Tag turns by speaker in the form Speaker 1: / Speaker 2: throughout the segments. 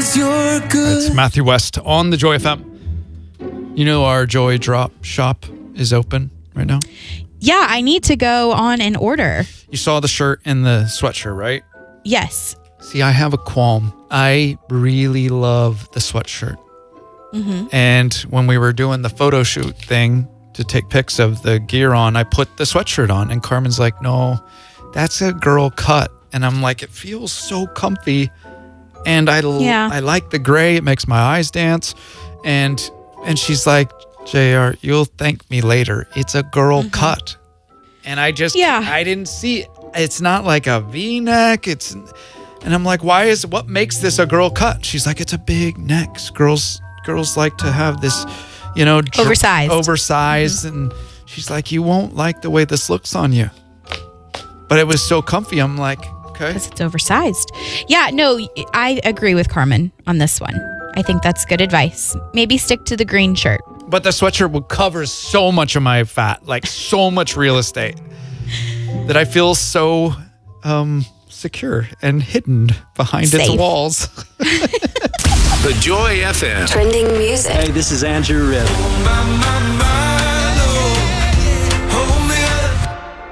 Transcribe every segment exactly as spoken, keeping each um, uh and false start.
Speaker 1: 'cause you're good.
Speaker 2: It's Matthew West on the Joy F M. You know our Joy Drop shop is open right now?
Speaker 3: Yeah, I need to go on and order.
Speaker 2: You saw the shirt and the sweatshirt, right?
Speaker 3: Yes.
Speaker 2: See, I have a qualm. I really love the sweatshirt.
Speaker 3: Mm-hmm.
Speaker 2: And when we were doing the photo shoot thing to take pics of the gear on, I put the sweatshirt on. And Carmen's like, no, that's a girl cut. And I'm like, it feels so comfy. And I, l-
Speaker 3: Yeah.
Speaker 2: I like the gray. It makes my eyes dance. And and she's like, J R, you'll thank me later. It's a girl
Speaker 3: Mm-hmm.
Speaker 2: cut. And I just,
Speaker 3: Yeah.
Speaker 2: I didn't see it. It's not like a V-neck. It's, and I'm like, why is, what makes this a girl cut? She's like, it's a big neck. Girls, girls like to have this, you know, dr-
Speaker 3: Oversized.
Speaker 2: Oversized. Mm-hmm. And she's like, you won't like the way this looks on you. But it was so comfy. I'm like, okay.
Speaker 3: Because it's oversized. Yeah, no, I agree with Carmen on this one. I think that's good advice. Maybe stick to the green shirt.
Speaker 2: But the sweatshirt will cover so much of my fat, like so much real estate, that I feel so um, secure and hidden behind
Speaker 3: Safe.
Speaker 2: its walls.
Speaker 4: The Joy F M.
Speaker 5: Trending music.
Speaker 6: Hey, this is Andrew Ripp.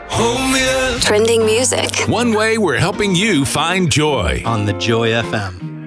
Speaker 5: Trending music.
Speaker 4: One way we're helping you find joy.
Speaker 6: On the Joy F M.